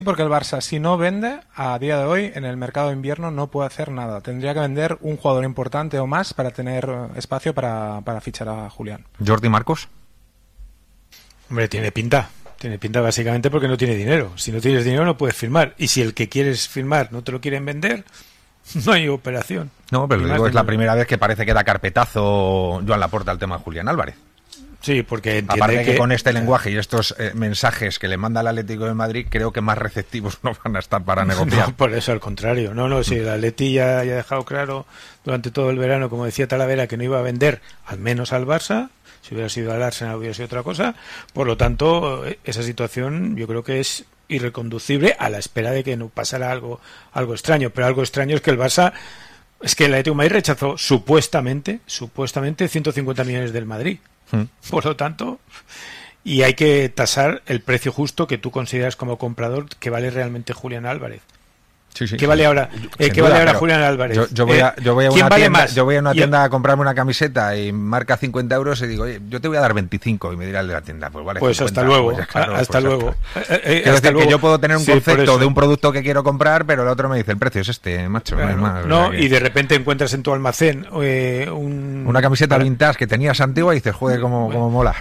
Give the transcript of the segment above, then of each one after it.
Porque el Barça, si no vende, a día de hoy, en el mercado de invierno no puede hacer nada. Tendría que vender un jugador importante o más para tener espacio para fichar a Julián. ¿Jordi Marcos? Hombre, tiene pinta. Tiene pinta básicamente porque no tiene dinero. Si no tienes dinero no puedes firmar. Y si el que quieres firmar no te lo quieren vender, no hay operación. No, pero digo, es la primera vez que parece que da carpetazo Joan Laporta al tema de Julián Álvarez. Sí, porque entiende aparte que con este lenguaje y estos mensajes que le manda el Atlético de Madrid, creo que más receptivos no van a estar para negociar. No, por eso, al contrario. No, si el Atleti ya ha dejado claro durante todo el verano, como decía Talavera, que no iba a vender, al menos al Barça. Si hubiera sido al Arsenal hubiera sido otra cosa. Por lo tanto, esa situación yo creo que es irreconducible a la espera de que no pasara algo extraño. Pero algo extraño es que el Barça... Es que el Atlético de Madrid rechazó supuestamente 150 millones del Madrid. Por lo tanto, y hay que tasar el precio justo que tú consideras como comprador que vale realmente Julián Álvarez. Sí, ¿Qué vale ahora? ¿Qué vale ahora Julián Álvarez? Yo voy a una tienda a comprarme una camiseta y marca 50 euros y digo, oye, yo te voy a dar 25 y me dirá el de la tienda, pues vale. Pues 50, hasta luego, pues claro, hasta pues luego. Quiero decir que yo puedo tener un concepto de un producto que quiero comprar, pero el otro me dice, el precio es este, macho. Claro, no hay más, no, y de repente encuentras en tu almacén una camiseta vintage que tenías antigua y dices, joder, como mola.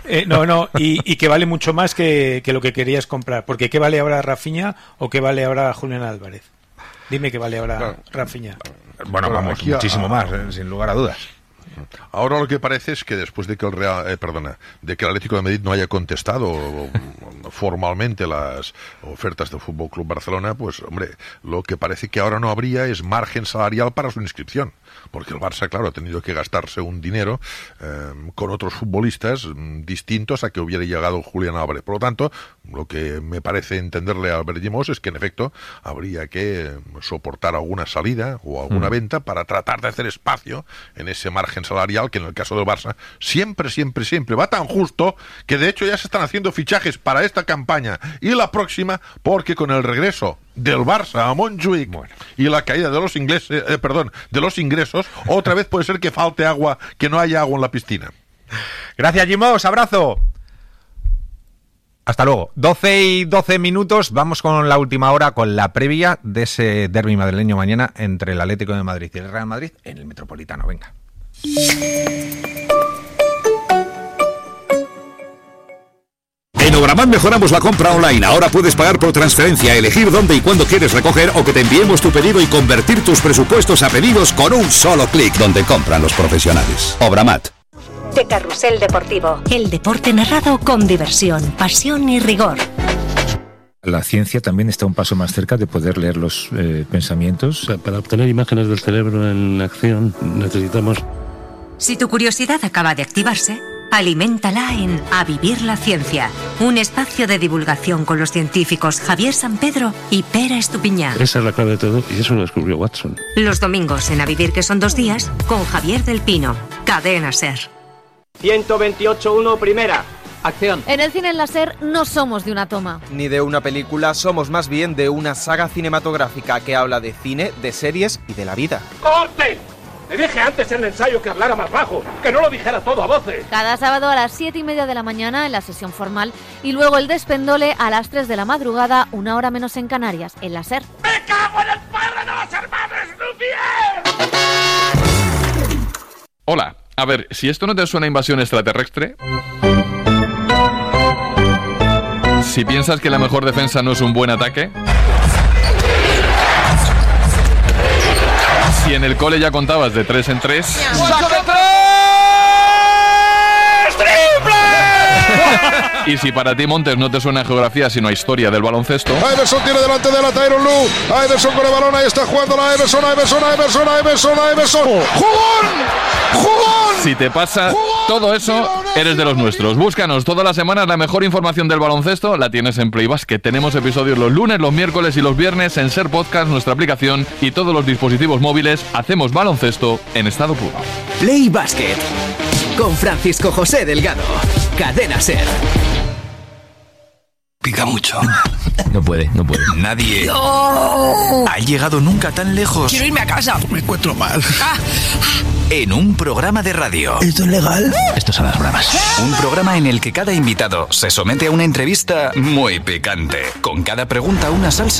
Y que vale mucho más que lo que querías comprar. Porque ¿qué vale ahora Rafinha o qué vale ahora Julián Álvarez? Dime qué vale ahora Rafinha. Bueno, vamos, muchísimo más, sin lugar a dudas. Ahora lo que parece es que después de que el Atlético de Madrid no haya contestado formalmente las ofertas del Fútbol Club Barcelona, pues hombre, lo que parece que ahora no habría es margen salarial para su inscripción, porque el Barça, claro, ha tenido que gastarse un dinero con otros futbolistas distintos a que hubiera llegado Julián Álvarez. Por lo tanto, lo que me parece entenderle a Albert Llimós es que en efecto habría que soportar alguna salida o alguna venta para tratar de hacer espacio en ese margen salarial que en el caso del Barça siempre va tan justo que de hecho ya se están haciendo fichajes para esta campaña y la próxima, porque con el regreso del Barça a Montjuic y la caída de los de los ingresos, otra vez puede ser que falte agua, que no haya agua en la piscina. Gracias, Llimós, abrazo. Hasta luego. 12:12, vamos con la última hora, con la previa de ese derbi madrileño mañana entre el Atlético de Madrid y el Real Madrid en el Metropolitano. Venga. En Obramat mejoramos la compra online. Ahora puedes pagar por transferencia, elegir dónde y cuándo quieres recoger o que te enviemos tu pedido y convertir tus presupuestos a pedidos con un solo clic, donde compran los profesionales. Obramat. De Carrusel Deportivo. El deporte narrado con diversión, pasión y rigor. La ciencia también está un paso más cerca de poder leer los pensamientos. Para obtener imágenes del cerebro en acción necesitamos... Si tu curiosidad acaba de activarse, aliméntala en A Vivir la Ciencia, un espacio de divulgación con los científicos Javier Sampedro y Pera Estupiñán. Esa es la clave de todo y eso lo descubrió Watson. Los domingos en A Vivir, que son 2 días, con Javier del Pino, Cadena SER. 128.1 primera. Acción. En el cine en la SER no somos de una toma. Ni de una película, somos más bien de una saga cinematográfica que habla de cine, de series y de la vida. ¡Corte! Le dije antes en el ensayo que hablara más bajo, que no lo dijera todo a voces. Cada sábado a las 7:30 de la mañana en la sesión formal y luego el despendole a las 3 de la madrugada, 1 hora menos en Canarias, en la SER. ¡Me cago en el padre de los hermanos Lumière! Hola, a ver, si esto no te suena a invasión extraterrestre... Si piensas que la mejor defensa no es un buen ataque... Si en el cole ya contabas de 3 en 3... ¡Saque 3! ¡Triple! Y si para ti, Montes, no te suena a geografía sino a historia del baloncesto... Iverson tiene delante de la Tyronn Lue. Iverson con el balón, ahí está jugando la Iverson. ¡Jugón! Si te pasa todo eso, eres de los nuestros. Búscanos todas las semanas, la mejor información del baloncesto la tienes en Play Basket. Tenemos episodios los lunes, los miércoles y los viernes en SER Podcast, nuestra aplicación y todos los dispositivos móviles. Hacemos baloncesto en estado puro. Play Basket con Francisco José Delgado. Cadena SER. Pica mucho. No puede. Nadie ha llegado nunca tan lejos. Quiero irme a casa. Me encuentro mal. En un programa de radio. ¿Esto es legal? Esto son las bravas. Un programa en el que cada invitado se somete a una entrevista muy picante. Con cada pregunta una salsa